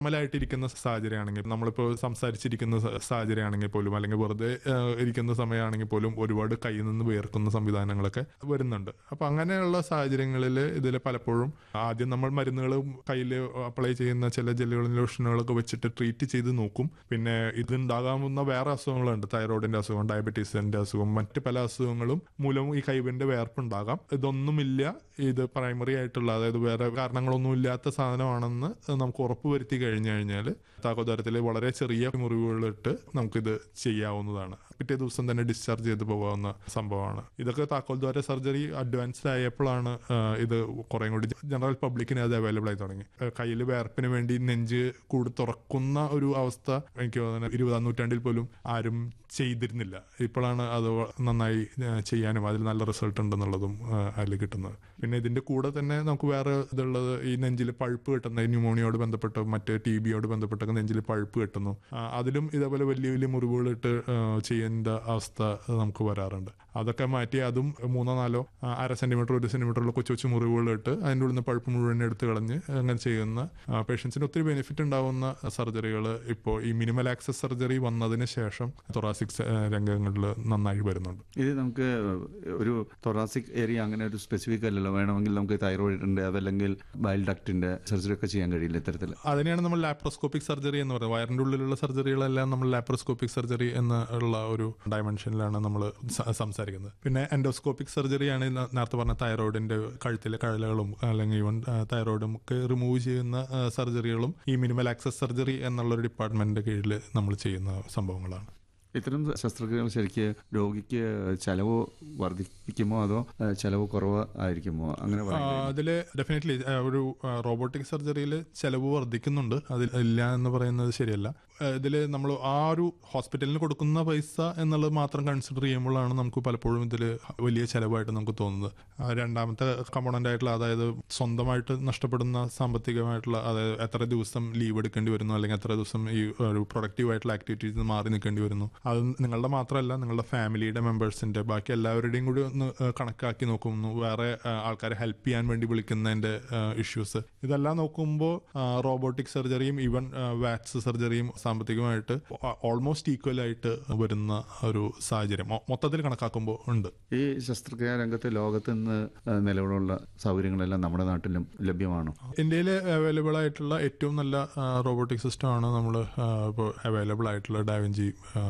മലായിട്ടിരിക്കുന്ന സാഹചര്യമാണെങ്കിൽ, നമ്മളിപ്പോൾ സംസാരിച്ചിരിക്കുന്ന സാഹചര്യമാണെങ്കിൽ പോലും, അല്ലെങ്കിൽ വെറുതെ ഇരിക്കുന്ന സമയമാണെങ്കിൽ പോലും ഒരുപാട് കയ്യിൽ നിന്ന് വേർക്കുന്ന സംവിധാനങ്ങളൊക്കെ വരുന്നുണ്ട്. അപ്പൊ അങ്ങനെയുള്ള സാഹചര്യങ്ങളിൽ ഇതിൽ പലപ്പോഴും ആദ്യം നമ്മൾ മരുന്നുകളും കയ്യിൽ അപ്ലൈ ചെയ്യുന്ന ചില ജെല്ലുകളും ലോഷനുകളൊക്കെ വെച്ചിട്ട് ട്രീറ്റ് ചെയ്ത് നോക്കും. പിന്നെ ഇതുണ്ടാകാവുന്ന വേറെ അസുഖങ്ങളുണ്ട്, തൈറോയിഡിന്റെ അസുഖം, ഡയബറ്റീസിന്റെ അസുഖം, മറ്റ് പല അസുഖങ്ങളും മൂലം ഈ കൈവിന്റെ വേർപ്പുണ്ടാകാം. ഇതൊന്നുമില്ല, ഇത് പ്രൈമറി ആയിട്ടുള്ള, അതായത് വേറെ കാരണങ്ങളൊന്നും ഇല്ലാത്ത സാധനമാണെന്ന് നമുക്ക് ഉറപ്പുവരുത്തി കഴിഞ്ഞാൽ താക്കോൽദ്വാരത്തിൽ വളരെ ചെറിയ മുറിവുകളിട്ട് നമുക്കിത് ചെയ്യാവുന്നതാണ്. പിറ്റേ ദിവസം തന്നെ ഡിസ്ചാർജ് ചെയ്ത് പോകാവുന്ന സംഭവമാണ്. ഇതൊക്കെ താക്കോൽദ്വാര സർജറി അഡ്വാൻസ്ഡ് ആയപ്പോഴാണ് ഇത് കുറേ കൂടി ജനറൽ പബ്ലിക്കിന് അത് അവൈലബിൾ ആയി തുടങ്ങി. കയ്യിൽ വേർപ്പിന് വേണ്ടി നെഞ്ച് കൂടി തുറക്കുന്ന ഒരു അവസ്ഥ എനിക്ക് തോന്നുന്നു 20-ാം നൂറ്റാണ്ടിൽ പോലും ആരും ചെയ്തിരുന്നില്ല. ഇപ്പോഴാണ് അത് നന്നായി ചെയ്യാനും അതിൽ നല്ല റിസൾട്ട് ഉണ്ടെന്നുള്ളതും അതിൽ കിട്ടുന്നത്. പിന്നെ ഇതിന്റെ കൂടെ തന്നെ നമുക്ക് വേറെ ഇതുള്ളത്, ഈ നെഞ്ചിൽ പഴുപ്പ് കിട്ടുന്ന, ന്യൂമോണിയോട് ബന്ധപ്പെട്ട് മറ്റ് TB-യോട് ബന്ധപ്പെട്ടൊക്കെ നെഞ്ചിൽ പഴുപ്പ് കിട്ടുന്നു. അതിലും ഇതേപോലെ വലിയ വലിയ മുറിവുകളിട്ട് ചെയ്യേണ്ട അവസ്ഥ നമുക്ക് വരാറുണ്ട്. അതൊക്കെ മാറ്റി അതും 3-4 1/2 സെന്റിമീറ്റർ 1 സെന്റിമീറ്ററുള്ള കൊച്ചു കൊച്ചു മുറിവുകളിട്ട് അതിൻ്റെ ഉള്ളിൽ നിന്ന് പഴുപ്പ് മുഴുവൻ എടുത്ത് കളഞ്ഞ് അങ്ങനെ ചെയ്യുന്ന പേഷ്യൻസിന് ഒത്തിരി ബെനിഫിറ്റ് ഉണ്ടാവുന്ന സർജറികൾ ഇപ്പോൾ ഈ മിനിമൽ ആക്സസ് സർജറി വന്നതിന് ശേഷം തൊറാസിക് രംഗങ്ങളിൽ നന്നായി വരുന്നുണ്ട്. ഇത് നമുക്ക് ഒരു തൊറാസിക് ഏരിയ അങ്ങനെ ഒരു സ്പെസിഫിക് അല്ലല്ലോ, വേണമെങ്കിൽ നമുക്ക് തൈറോയിഡിന്റെ അതല്ലെങ്കിൽ ബൈൽ ഡക്റ്റിന്റെ സർജറി ഒക്കെ ചെയ്യാൻ കഴിയില്ല ഇത്തരത്തിൽ. അതിനെയാണ് നമ്മൾ ലാപ്രോസ്കോപ്പിക് സർജറി എന്ന് പറയുന്നത്. വയറിന്റെ ഉള്ളിലുള്ള സർജറികളെല്ലാം നമ്മൾ ലാപ്രോസ്കോപ്പിക് സർജറി എന്നുള്ള ഒരു ഡയമെൻഷനിലാണ് നമ്മൾ സംസാരിക്കുന്നത്. പിന്നെ എൻഡോസ്കോപ്പിക് സർജറിയാണ് നേരത്തെ പറഞ്ഞ തൈറോയിഡിന്റെ കഴുത്തിലെ കഴലുകളും അല്ലെങ്കിൽ ഈവൻ തൈറോയിഡും ഒക്കെ റിമൂവ് ചെയ്യുന്ന സർജറികളും ഈ മിനിമൽ ആക്സസ് സർജറി എന്നുള്ളൊരു ഡിപ്പാർട്ട്മെന്റിന്റെ കീഴിൽ നമ്മൾ ചെയ്യുന്ന സംഭവങ്ങളാണ്. ഇത്തരം ശസ്ത്രക്രിയകൾ ശരിക്ക് രോഗിക്ക് ചെലവ് വർദ്ധിപ്പിക്കുമോ അതോ ചെലവ് കുറവ് ആയിരിക്കുമോ? അങ്ങനെ അതില് ഡെഫിനറ്റ്ലി ഒരു റോബോട്ടിക് സർജറിയിൽ ചെലവ് വർദ്ധിക്കുന്നുണ്ട്, അതിൽ ഇല്ല എന്ന് പറയുന്നത് ശരിയല്ല. ഇതിൽ നമ്മൾ ആ ഒരു ഹോസ്പിറ്റലിന് കൊടുക്കുന്ന പൈസ എന്നുള്ളത് മാത്രം കൺസിഡർ ചെയ്യുമ്പോഴാണ് നമുക്ക് പലപ്പോഴും ഇതിൽ വലിയ ചെലവായിട്ട് നമുക്ക് തോന്നുന്നത്. രണ്ടാമത്തെ കമ്പോണന്റ് ആയിട്ടുള്ള, അതായത് സ്വന്തമായിട്ട് നഷ്ടപ്പെടുന്ന സാമ്പത്തികമായിട്ടുള്ള, അതായത് എത്ര ദിവസം ലീവ് എടുക്കേണ്ടി വരുന്നു, അല്ലെങ്കിൽ എത്ര ദിവസം ഈ ഒരു പ്രൊഡക്റ്റീവ് ആയിട്ടുള്ള ആക്ടിവിറ്റീസ് മാറി നിൽക്കേണ്ടി വരുന്നു, അത് നിങ്ങളുടെ മാത്രമല്ല നിങ്ങളുടെ ഫാമിലിയുടെ മെമ്പേഴ്സിന്റെ ബാക്കി എല്ലാവരുടെയും കൂടി ഒന്ന് കണക്കാക്കി നോക്കുന്നു. വേറെ ആൾക്കാരെ ഹെൽപ്പ് ചെയ്യാൻ വേണ്ടി വിളിക്കുന്നതിന്റെ ഇഷ്യൂസ്, ഇതെല്ലാം നോക്കുമ്പോൾ റോബോട്ടിക് സർജറിയും ഈവൻ വാക്സ് സർജറിയും സാമ്പത്തികമായിട്ട് ഓൾമോസ്റ്റ് ഈക്വൽ ആയിട്ട് വരുന്ന ഒരു സാഹചര്യം മൊത്തത്തിൽ കണക്കാക്കുമ്പോൾ ഉണ്ട്. ഈ ശസ്ത്രക്രിയാ രംഗത്ത് ലോകത്ത് നിന്ന് നിലവിലുള്ള സൗകര്യങ്ങളെല്ലാം നമ്മുടെ നാട്ടിലും ലഭ്യമാണോ? ഇന്ത്യയിൽ അവൈലബിൾ ആയിട്ടുള്ള ഏറ്റവും നല്ല റോബോട്ടിക് സിസ്റ്റം ആണ് നമ്മൾ ഇപ്പോൾ അവൈലബിൾ ആയിട്ടുള്ള ഡാവിഞ്ചി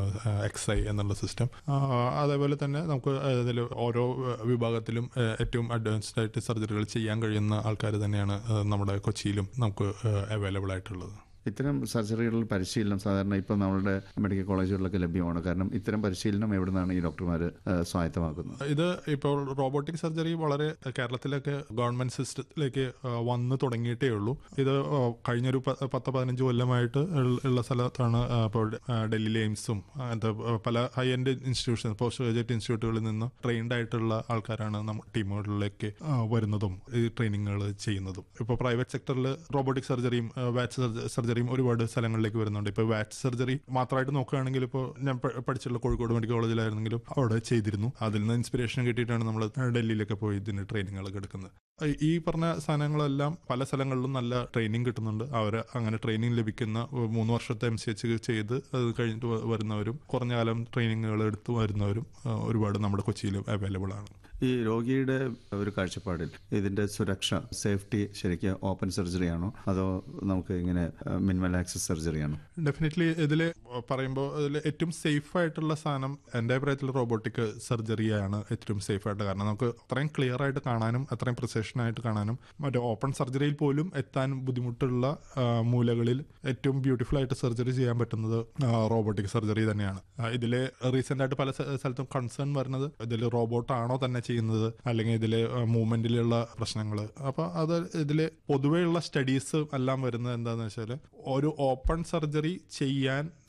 XI എന്നുള്ള സിസ്റ്റം. അതേപോലെ തന്നെ നമുക്ക് അതിൽ ഓരോ വിഭാഗത്തിലും ഏറ്റവും അഡ്വാൻസ്ഡ് ആയിട്ട് സർജറികൾ ചെയ്യാൻ കഴിയുന്ന ആൾക്കാർ തന്നെയാണ് നമ്മുടെ കൊച്ചിയിലും നമുക്ക് അവൈലബിൾ ആയിട്ടുള്ളത്. ഇത്തരം സർജറികളിൽ പരിശീലനം സാധാരണ ഇപ്പോൾ നമ്മളുടെ മെഡിക്കൽ കോളേജുകളിലൊക്കെ ലഭ്യമാണ്. കാരണം ഇത്തരം പരിശീലനം എവിടെ നിന്നാണ് ഈ ഡോക്ടർമാർ സ്വായത്തമാക്കുന്നത്? ഇത് ഇപ്പോൾ റോബോട്ടിക് സർജറി വളരെ കേരളത്തിലൊക്കെ ഗവൺമെന്റ് സിസ്റ്റത്തിലേക്ക് വന്ന് തുടങ്ങിയിട്ടേ ഉള്ളൂ. ഇത് കഴിഞ്ഞൊരു 10-15 കൊല്ലമായിട്ട് ഉള്ള സ്ഥലത്താണ്. ഇപ്പോൾ ഡൽഹിയിലെ എയിംസും അങ്ങനത്തെ പല high end institution, post graduate ഇൻസ്റ്റിറ്റ്യൂട്ടുകളിൽ നിന്ന് ട്രെയിൻഡ് ആയിട്ടുള്ള ആൾക്കാരാണ് നമ്മുടെ ടീമുകളിലേക്ക് വരുന്നതും ഈ ട്രെയിനിങ്ങുകൾ ചെയ്യുന്നതും. ഇപ്പോൾ പ്രൈവറ്റ് സെക്ടറിൽ റോബോട്ടിക് സർജറിയും വാച്ച് സർജറിയും ഒരുപാട് സ്ഥലങ്ങളിലേക്ക് വരുന്നുണ്ട്. ഇപ്പോൾ വാച്ച് സർജറി മാത്രമായിട്ട് നോക്കുകയാണെങ്കിൽ ഇപ്പോൾ ഞാൻ പഠിച്ചിട്ടുള്ള കോഴിക്കോട് മെഡിക്കൽ കോളേജിലായിരുന്നെങ്കിലും അവിടെ ചെയ്തിരുന്നു. അതിൽ നിന്ന് ഇൻസ്പിറേഷൻ കിട്ടിയിട്ടാണ് നമ്മൾ ഡൽഹിയിലൊക്കെ പോയി ഇതിന് ട്രെയിനിങ്ങുകളൊക്കെ എടുക്കുന്നത്. ഈ പറഞ്ഞ സാധനങ്ങളെല്ലാം പല സ്ഥലങ്ങളിലും നല്ല ട്രെയിനിങ് കിട്ടുന്നുണ്ട്. അവർ അങ്ങനെ ട്രെയിനിങ് ലഭിക്കുന്ന 3 വർഷത്തെ MCH ചെയ്ത് അത് കഴിഞ്ഞിട്ട് വരുന്നവരും കുറഞ്ഞ കാലം ട്രെയിനിങ്ങുകൾ എടുത്തു വരുന്നവരും ഒരുപാട് നമ്മുടെ കൊച്ചിയിൽ അവൈലബിൾ ആണ്. ഈ രോഗിയുടെ ഒരു കാഴ്ചപ്പാടിൽ ഇതിന്റെ സുരക്ഷ, സേഫ്റ്റി ശരിക്കും ഓപ്പൺ സർജറിയാണോ അതോ നമുക്ക് ഇങ്ങനെ മിനിമൽ ആക്സസ് സർജറിയാണോ? ഡെഫിനറ്റ്ലി ഇതിൽ പറയുമ്പോൾ ഇതിൽ ഏറ്റവും സേഫ് ആയിട്ടുള്ള സാധനം എൻ്റെ അഭിപ്രായത്തിൽ റോബോട്ടിക് സർജറിയാണ് ഏറ്റവും സേഫ് ആയിട്ട്. കാരണം നമുക്ക് അത്രയും ക്ലിയർ ആയിട്ട് കാണാനും അത്രയും പ്രിസിഷനായിട്ട് കാണാനും മറ്റേ ഓപ്പൺ സർജറിയിൽ പോലും എത്താൻ ബുദ്ധിമുട്ടുള്ള മൂലകളിൽ ഏറ്റവും ബ്യൂട്ടിഫുൾ ആയിട്ട് സർജറി ചെയ്യാൻ പറ്റുന്നത് റോബോട്ടിക് സർജറി തന്നെയാണ്. ഇതിൽ റീസെന്റ് ആയിട്ട് പല സ്ഥലത്തും കൺസേൺ വരുന്നത് ഇതിൽ റോബോട്ടാണോ തന്നെ ചെയ്യുന്നത് അല്ലെങ്കിൽ ഇതിലെ മൂവ്മെന്റിലുള്ള പ്രശ്നങ്ങൾ. അപ്പൊ അത് ഇതില് പൊതുവെയുള്ള സ്റ്റഡീസ് എല്ലാം വരുന്നത് എന്താന്ന് വെച്ചാൽ ഒരു ഓപ്പൺ സർജറി ചെയ്യാൻ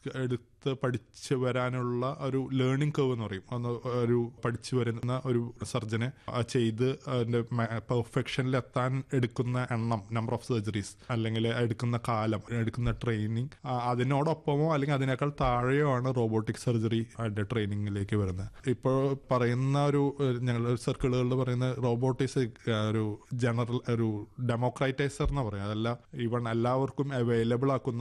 എടുത്ത് പഠിച്ചു വരാനുള്ള ഒരു ലേണിംഗ് കർവ് എന്ന് പറയും. ഒരു പഠിച്ചു വരുന്ന ഒരു സർജനെ ചെയ്ത് അതിന്റെ പെർഫെക്ഷനിൽ എത്താൻ എടുക്കുന്ന നമ്പർ ഓഫ് സർജറീസ്, അല്ലെങ്കിൽ എടുക്കുന്ന കാലം, എടുക്കുന്ന ട്രെയിനിങ്, അതിനോടൊപ്പമോ അല്ലെങ്കിൽ അതിനേക്കാൾ താഴെയോ ആണ് റോബോട്ടിക് സർജറി അതിന്റെ ട്രെയിനിങ്ങിലേക്ക് വരുന്നത്. ഇപ്പോൾ പറയുന്ന ഒരു ഞങ്ങൾ സർക്കിളുകളിൽ പറയുന്ന റോബോട്ടിക്സ് ഒരു ജനറൽ ഒരു ഡെമോക്രാറ്റൈസർ എന്ന് പറയാം. അതല്ല ഈവൺ എല്ലാവർക്കും അവൈലബിൾ ആക്കുന്ന